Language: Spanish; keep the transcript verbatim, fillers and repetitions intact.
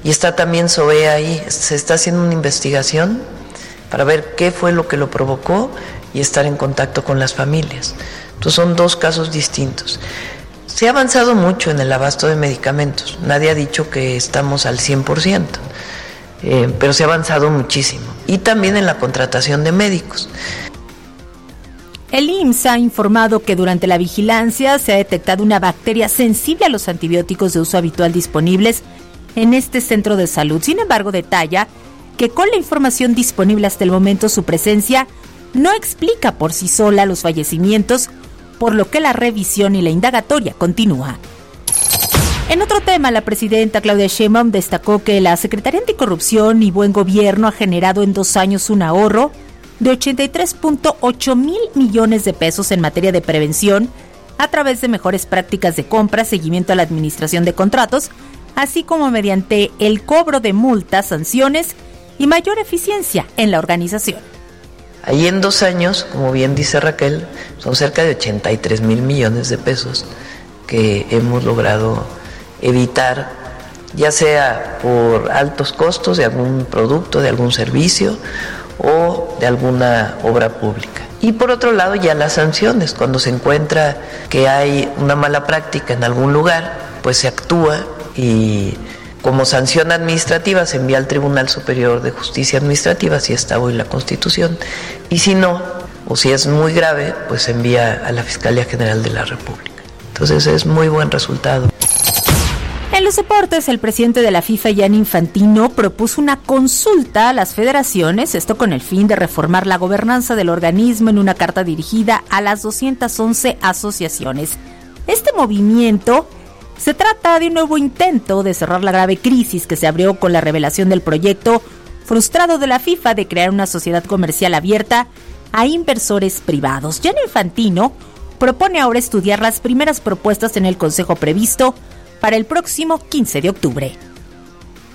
Y está también SOBEA ahí, se está haciendo una investigación para ver qué fue lo que lo provocó y estar en contacto con las familias. Entonces son dos casos distintos. Se ha avanzado mucho en el abasto de medicamentos, nadie ha dicho que estamos al cien por ciento, eh, pero se ha avanzado muchísimo. Y también en la contratación de médicos. El I M S S ha informado que durante la vigilancia se ha detectado una bacteria sensible a los antibióticos de uso habitual disponibles en este centro de salud. Sin embargo, detalla que con la información disponible hasta el momento su presencia no explica por sí sola los fallecimientos, por lo que la revisión y la indagatoria continúa. En otro tema, la presidenta Claudia Sheinbaum destacó que la Secretaría Anticorrupción y Buen Gobierno ha generado en dos años un ahorro de ochenta y tres punto ocho mil millones de pesos en materia de prevención a través de mejores prácticas de compra, seguimiento a la administración de contratos, así como mediante el cobro de multas, sanciones y mayor eficiencia en la organización. Ahí en dos años, como bien dice Raquel, son cerca de ochenta y tres mil millones de pesos que hemos logrado evitar, ya sea por altos costos de algún producto, de algún servicio o de alguna obra pública. Y por otro lado ya las sanciones, cuando se encuentra que hay una mala práctica en algún lugar, pues se actúa y como sanción administrativa se envía al Tribunal Superior de Justicia Administrativa, si está hoy la Constitución, y si no, o si es muy grave, pues se envía a la Fiscalía General de la República. Entonces es muy buen resultado. En los deportes, el presidente de la FIFA, Gianni Infantino, propuso una consulta a las federaciones, esto con el fin de reformar la gobernanza del organismo en una carta dirigida a las doscientas once asociaciones. Este movimiento se trata de un nuevo intento de cerrar la grave crisis que se abrió con la revelación del proyecto frustrado de la FIFA de crear una sociedad comercial abierta a inversores privados. Gianni Infantino propone ahora estudiar las primeras propuestas en el Consejo previsto para el próximo quince de octubre.